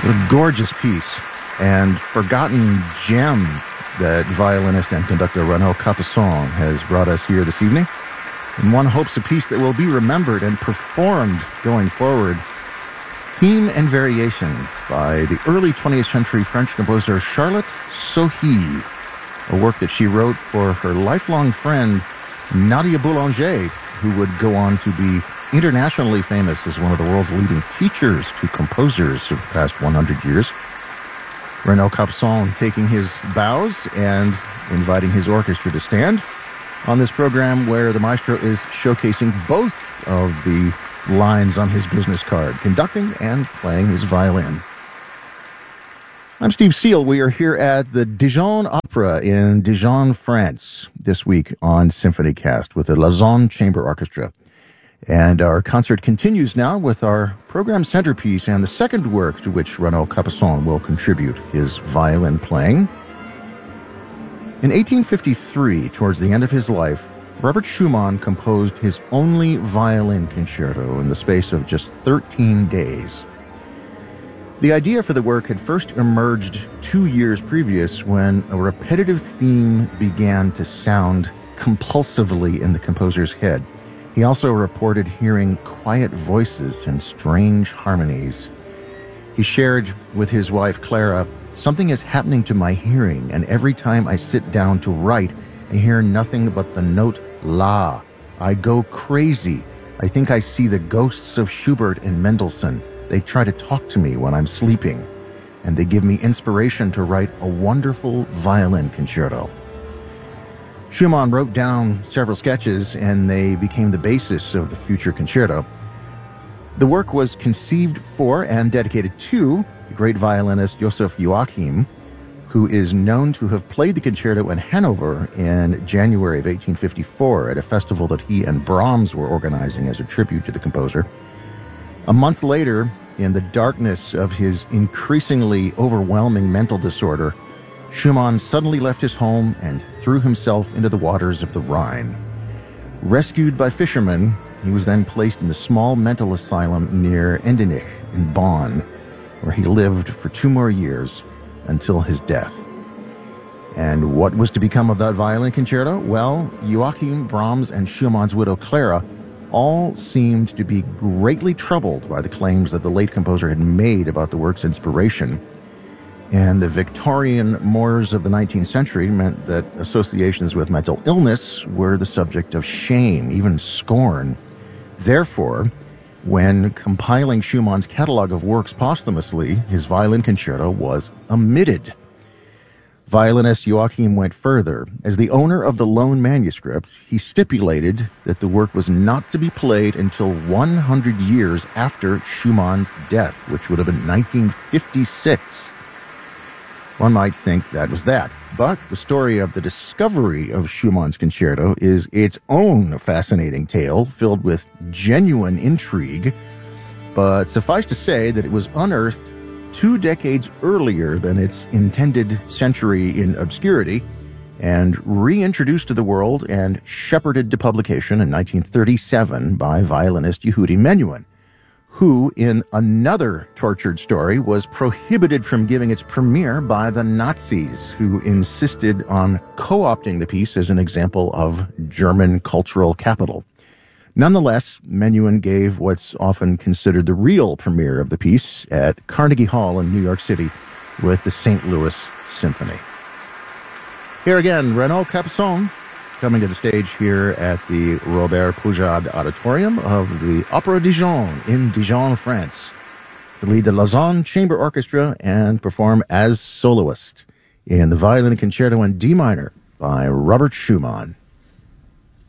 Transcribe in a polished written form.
What a gorgeous piece and forgotten gem that violinist and conductor Renaud Capuçon has brought us here this evening. And one hopes a piece that will be remembered and performed going forward. Theme and Variations by the early 20th century French composer Charlotte Sohi, a work that she wrote for her lifelong friend Nadia Boulanger, who would go on to be internationally famous as one of the world's leading teachers to composers of the past 100 years. Renaud Capuçon taking his bows and inviting his orchestra to stand on this program where the maestro is showcasing both of the lines on his business card, conducting and playing his violin. I'm Steve Seal. We are here at the Dijon Opera in Dijon, France, this week on SymphonyCast with the Lausanne Chamber Orchestra. And our concert continues now with our program centerpiece and the second work to which Renaud Capuçon will contribute his violin playing. In 1853, towards the end of his life, Robert Schumann composed his only violin concerto in the space of just 13 days. The idea for the work had first emerged 2 years previous when a repetitive theme began to sound compulsively in the composer's head. He also reported hearing quiet voices and strange harmonies. He shared with his wife, Clara, "Something is happening to my hearing, and every time I sit down to write, I hear nothing but the note La. I go crazy. I think I see the ghosts of Schubert and Mendelssohn. They try to talk to me when I'm sleeping, and they give me inspiration to write a wonderful violin concerto." Schumann wrote down several sketches, and they became the basis of the future concerto. The work was conceived for and dedicated to the great violinist Joseph Joachim, who is known to have played the concerto in Hanover in January of 1854 at a festival that he and Brahms were organizing as a tribute to the composer. A month later, in the darkness of his increasingly overwhelming mental disorder, Schumann suddenly left his home and threw himself into the waters of the Rhine. Rescued by fishermen, he was then placed in the small mental asylum near Endenich in Bonn, where he lived for 2 more years until his death. And what was to become of that violin concerto? Well, Joachim, Brahms, and Schumann's widow Clara all seemed to be greatly troubled by the claims that the late composer had made about the work's inspiration. And the Victorian mores of the 19th century meant that associations with mental illness were the subject of shame, even scorn. Therefore, when compiling Schumann's catalog of works posthumously, his violin concerto was omitted. Violinist Joachim went further. As the owner of the loan manuscript, he stipulated that the work was not to be played until 100 years after Schumann's death, which would have been 1956. One might think that was that. But the story of the discovery of Schumann's concerto is its own fascinating tale, filled with genuine intrigue. But suffice to say that it was unearthed 2 decades earlier than its intended century in obscurity, and reintroduced to the world and shepherded to publication in 1937 by violinist Yehudi Menuhin, who, in another tortured story, was prohibited from giving its premiere by the Nazis, who insisted on co-opting the piece as an example of German cultural capital. Nonetheless, Menuhin gave what's often considered the real premiere of the piece at Carnegie Hall in New York City with the St. Louis Symphony. Here again, Renaud Capuçon, coming to the stage here at the Robert Poujade Auditorium of the Opéra Dijon in Dijon, France, to lead the Lausanne Chamber Orchestra and perform as soloist in the violin concerto in D minor by Robert Schumann.